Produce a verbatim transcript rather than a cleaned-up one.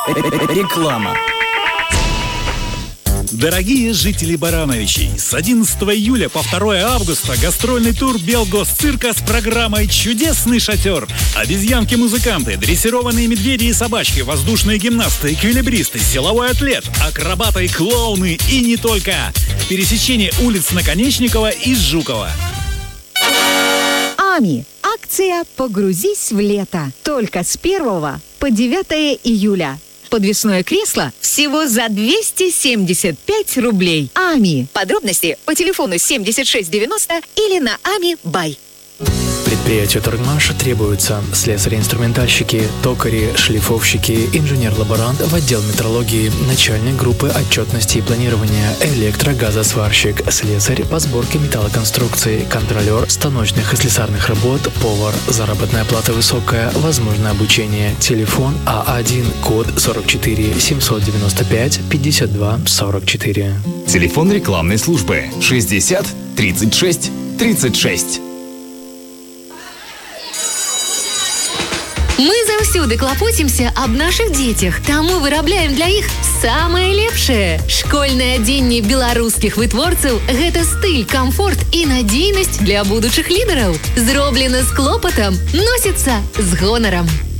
Реклама. Дорогие жители Барановичей, с одиннадцатого июля по второе августа гастрольный тур Белгосцирка с программой «Чудесный шатер». Обезьянки-музыканты, дрессированные медведи и собачки, воздушные гимнасты, эквилибристы, силовой атлет, акробаты и клоуны и не только. Пересечение улиц Наконечникова и Жукова. АМИ. Акция «Погрузись в лето». Только с первого по девятое июля. Подвесное кресло всего за двести семьдесят пять рублей. АМИ. Подробности по телефону семьдесят шесть девяносто или на ами бай. Предприятию «Торгмаш» требуются слесари-инструментальщики, токари, шлифовщики, инженер-лаборант в отдел метрологии, начальник группы отчетности и планирования, электрогазосварщик, слесарь по сборке металлоконструкций, контролер станочных и слесарных работ, повар. Заработная плата высокая, возможно обучение. Телефон А один, код сорок четыре семьсот девяносто пять пятьдесят два сорок четыре. Телефон рекламной службы шестьдесят тридцать шесть тридцать шесть. Мы заўсёды клапоцімся аб нашых дзецях, таму вырабляем для іх самае лепшае. Школьнае адзенне беларускіх вытворцаў – гэта стыль, камфорт і надзейнасць для будучых лідараў. Зроблена з клопатам, носіцца з гонарам.